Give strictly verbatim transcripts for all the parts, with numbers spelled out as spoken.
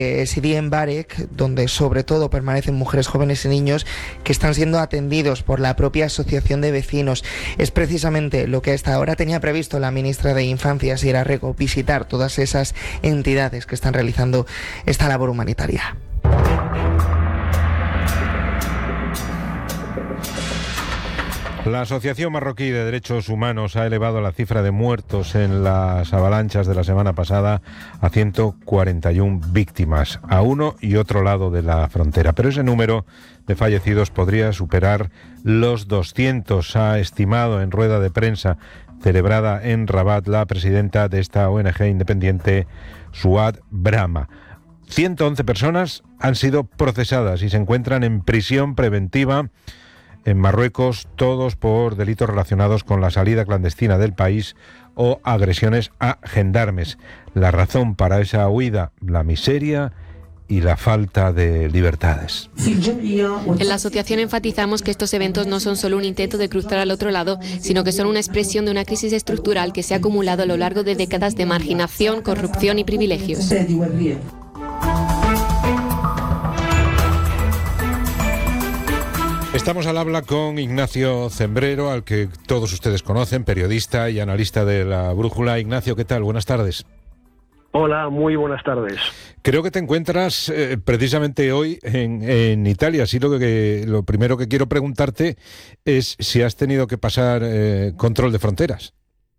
Eh, Sidi en Barek, donde sobre todo permanecen mujeres jóvenes y niños que están siendo atendidos por la propia asociación de vecinos. Es precisamente lo que hasta ahora tenía previsto la ministra de Infancia, Sira Rego, visitar todas esas entidades que están realizando esta labor humanitaria. La Asociación Marroquí de Derechos Humanos ha elevado la cifra de muertos en las avalanchas de la semana pasada a ciento cuarenta y una víctimas, a uno y otro lado de la frontera. Pero ese número de fallecidos podría superar los doscientos, ha estimado en rueda de prensa celebrada en Rabat la presidenta de esta O N G independiente, Suad Brahma. ciento once personas han sido procesadas y se encuentran en prisión preventiva en Marruecos, todos por delitos relacionados con la salida clandestina del país o agresiones a gendarmes. La razón para esa huida, la miseria y la falta de libertades. En la asociación enfatizamos que estos eventos no son solo un intento de cruzar al otro lado, sino que son una expresión de una crisis estructural que se ha acumulado a lo largo de décadas de marginación, corrupción y privilegios. Estamos al habla con Ignacio Zembrero, al que todos ustedes conocen, periodista y analista de La Brújula. Ignacio, ¿qué tal? Buenas tardes. Hola, muy buenas tardes. Creo que te encuentras eh, precisamente hoy en, en Italia. Así lo que lo primero que quiero preguntarte es si has tenido que pasar eh, control de fronteras.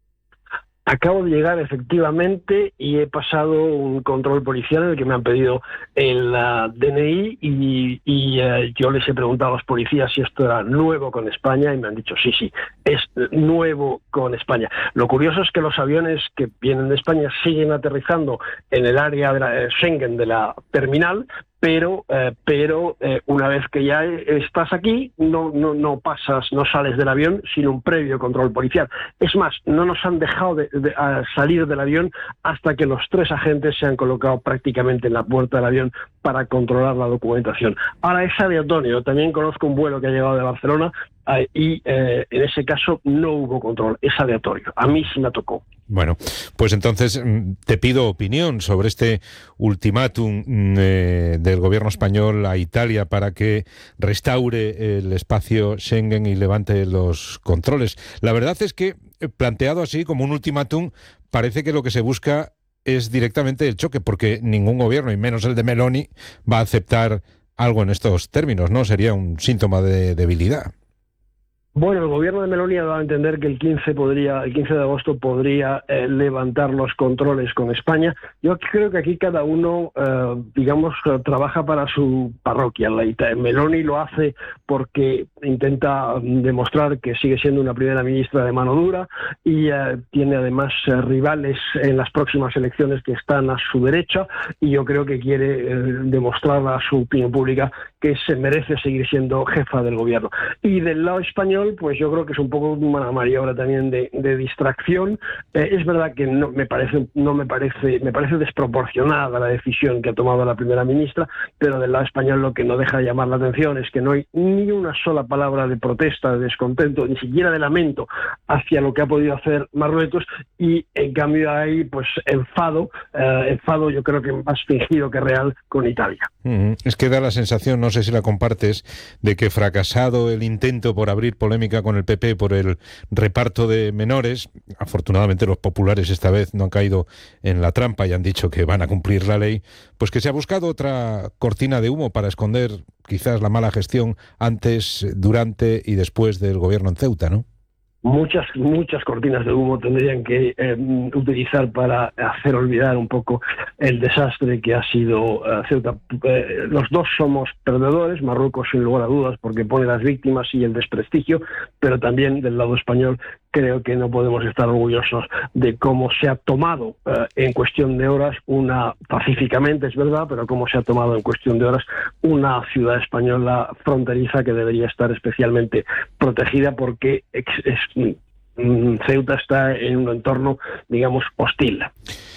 Acabo de llegar efectivamente y he pasado un control policial en el que me han pedido el uh, D N I y, y uh, yo les he preguntado a los policías si esto era nuevo con España y me han dicho sí, sí, es nuevo con España. Lo curioso es que los aviones que vienen de España siguen aterrizando en el área de la, eh, Schengen de la terminal, pero eh, pero eh, una vez que ya estás aquí no no no pasas, no sales del avión sin un previo control policial. Es más, no nos han dejado de, de, a salir del avión hasta que los tres agentes se han colocado prácticamente en la puerta del avión para controlar la documentación. Ahora es aleatorio. También conozco un vuelo que ha llegado de Barcelona eh, y eh, en ese caso no hubo control, es aleatorio. A mí sí me tocó. Bueno, pues entonces te pido opinión sobre este ultimátum eh, del gobierno español a Italia para que restaure el espacio Schengen y levante los controles. La verdad es que, planteado así como un ultimátum, parece que lo que se busca es directamente el choque, porque ningún gobierno, y menos el de Meloni, va a aceptar algo en estos términos, ¿no? Sería un síntoma de debilidad. Bueno, el gobierno de Meloni ha dado a entender que el quince podría, el quince de agosto podría eh, levantar los controles con España. Yo creo que aquí cada uno, eh, digamos, trabaja para su parroquia. La Meloni lo hace porque intenta demostrar que sigue siendo una primera ministra de mano dura y eh, tiene además eh, rivales en las próximas elecciones que están a su derecha, y yo creo que quiere eh, demostrar a su opinión pública que se merece seguir siendo jefa del gobierno. Y del lado español, pues yo creo que es un poco una maniobra también de, de distracción. Eh, es verdad que no me parece, no me parece, me parece desproporcionada la decisión que ha tomado la primera ministra, pero del lado español lo que no deja de llamar la atención es que no hay ni una sola palabra de protesta, de descontento, ni siquiera de lamento hacia lo que ha podido hacer Marruecos, y en cambio hay pues enfado, eh, enfado yo creo que más fingido que real con Italia. Mm, es que da la sensación, no sé si la compartes, de que fracasado el intento por abrir polémica con el P P por el reparto de menores, afortunadamente los populares esta vez no han caído en la trampa y han dicho que van a cumplir la ley, pues que se ha buscado otra cortina de humo para esconder quizás la mala gestión antes, durante y después del gobierno en Ceuta, ¿no? Muchas, muchas cortinas de humo tendrían que eh, utilizar para hacer olvidar un poco el desastre que ha sido uh, Ceuta. Eh, los dos somos perdedores, Marruecos sin lugar a dudas, porque pone las víctimas y el desprestigio, pero también del lado español creo que no podemos estar orgullosos de cómo se ha tomado uh, en cuestión de horas una, pacíficamente es verdad, pero cómo se ha tomado en cuestión de horas una ciudad española fronteriza que debería estar especialmente protegida porque es, es Ceuta está en un entorno, digamos, hostil.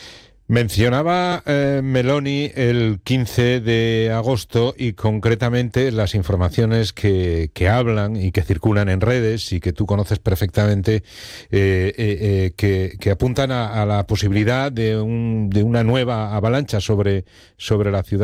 Mencionaba eh, Meloni el quince de agosto y concretamente las informaciones que, que hablan y que circulan en redes y que tú conoces perfectamente, eh, eh, eh, que, que apuntan a, a la posibilidad de, un, de una nueva avalancha sobre, sobre la ciudad